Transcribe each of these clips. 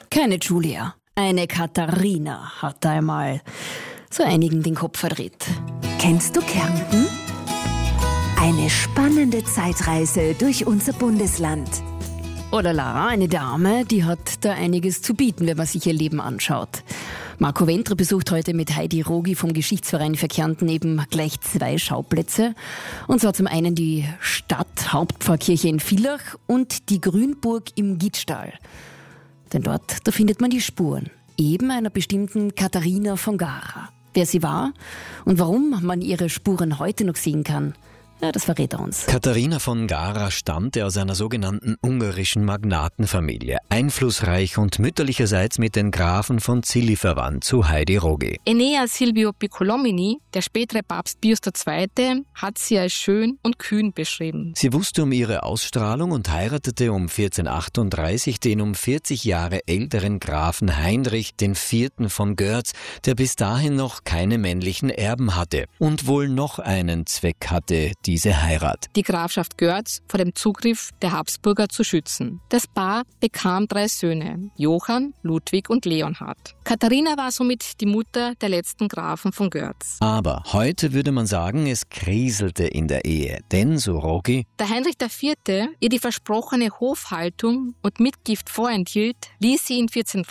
Keine Julia, eine Katharina hat da einmal so einigen den Kopf verdreht. Kennst du Kärnten? Eine spannende Zeitreise durch unser Bundesland. Oder Lara, eine Dame, die hat da einiges zu bieten, wenn man sich ihr Leben anschaut. Marco Ventre besucht heute mit Heidi Rogi vom Geschichtsverein für Kärnten eben gleich 2 Schauplätze. Und zwar zum einen die Stadthauptpfarrkirche in Villach und die Grünburg im Gietstall. Denn dort, da findet man die Spuren eben einer bestimmten Katharina von Gara. Wer sie war und warum man ihre Spuren heute noch sehen kann, ja, das verrät er uns. Katharina von Gara stammte aus einer sogenannten ungarischen Magnatenfamilie, einflussreich und mütterlicherseits mit den Grafen von Zilli verwandt, zu Heidi Rogi. Enea Silvio Piccolomini, der spätere Papst Pius II., hat sie als schön und kühn beschrieben. Sie wusste um ihre Ausstrahlung und heiratete um 1438 den um 40 Jahre älteren Grafen Heinrich IV. von Görz, der bis dahin noch keine männlichen Erben hatte und wohl noch einen Zweck hatte, diese Heirat. Die Grafschaft Görz vor dem Zugriff der Habsburger zu schützen. Das Paar bekam 3 Söhne, Johann, Ludwig und Leonhard. Katharina war somit die Mutter der letzten Grafen von Görz. Aber heute würde man sagen, es kriselte in der Ehe, denn, so Rogi, Da Heinrich IV. Ihr die versprochene Hofhaltung und Mitgift vorenthielt, ließ sie ihn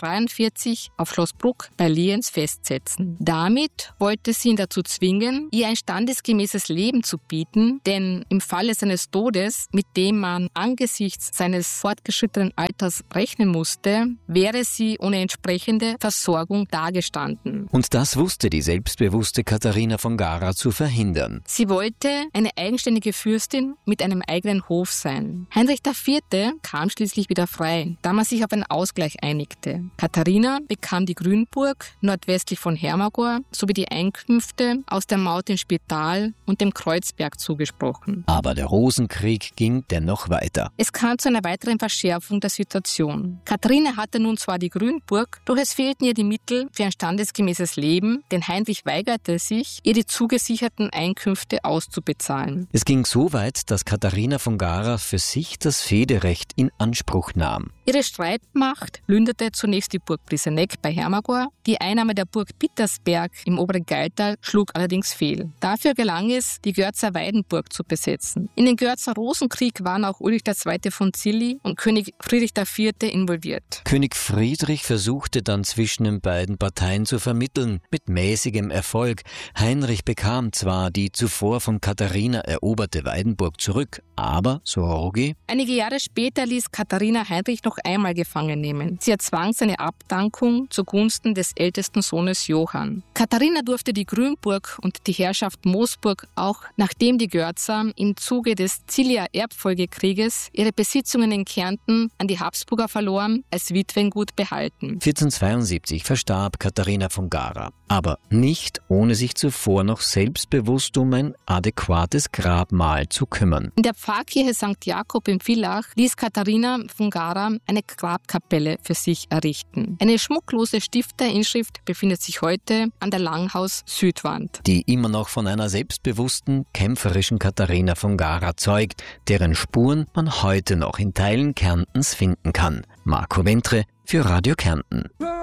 1443 auf Schloss Bruck bei Lienz festsetzen. Damit wollte sie ihn dazu zwingen, ihr ein standesgemäßes Leben zu bieten, denn im Falle seines Todes, mit dem man angesichts seines fortgeschrittenen Alters rechnen musste, wäre sie ohne entsprechende Versorgung dagestanden. und das wusste die selbstbewusste Katharina von Gara zu verhindern. Sie wollte eine eigenständige Fürstin mit einem eigenen Hof sein. Heinrich IV. Kam schließlich wieder frei, da man sich auf einen Ausgleich einigte. Katharina bekam die Grünburg nordwestlich von Hermagor sowie die Einkünfte aus der Maut in Spital und dem Kreuzberg zugesprochen. Aber der Rosenkrieg ging dennoch weiter. Es kam zu einer weiteren Verschärfung der Situation. Katharina hatte nun zwar die Grünburg, doch es fehlten ihr die Mittel für ein standesgemäßes Leben, denn Heinrich weigerte sich, ihr die zugesicherten Einkünfte auszubezahlen. Es ging so weit, dass Katharina von Gara für sich das Fehderecht in Anspruch nahm. Ihre Streitmacht plünderte zunächst die Burg Briseneck bei Hermagor. Die Einnahme der Burg Bittersberg im oberen Gailtal schlug allerdings fehl. Dafür gelang es, die Görzer Weidenburg zu besetzen. In den Görzer Rosenkrieg waren auch Ulrich II. Von Zilli und König Friedrich IV. Involviert. König Friedrich versuchte dann zwischen den beiden Parteien zu vermitteln, mit mäßigem Erfolg. Heinrich bekam zwar die zuvor von Katharina eroberte Weidenburg zurück, aber, so Rogi, Einige Jahre später ließ Katharina Heinrich noch einmal gefangen nehmen. Sie erzwang seine Abdankung zugunsten des ältesten Sohnes Johann. Katharina durfte die Grünburg und die Herrschaft Moosburg auch, nachdem die Görzer im Zuge des Zillier Erbfolgekrieges ihre Besitzungen in Kärnten an die Habsburger verloren, als Witwengut behalten. 1472 verstarb Katharina von Gara, aber nicht ohne sich zuvor noch selbstbewusst um ein adäquates Grabmal zu kümmern. In der Pfarrkirche St. Jakob in Villach ließ Katharina von Gara eine Grabkapelle für sich errichten. Eine schmucklose Stifterinschrift befindet sich heute an der Langhaus-Südwand. Die immer noch von einer selbstbewussten, kämpferischen Katharina von Gara zeugt, deren Spuren man heute noch in Teilen Kärntens finden kann. Marco Ventre für Radio Kärnten.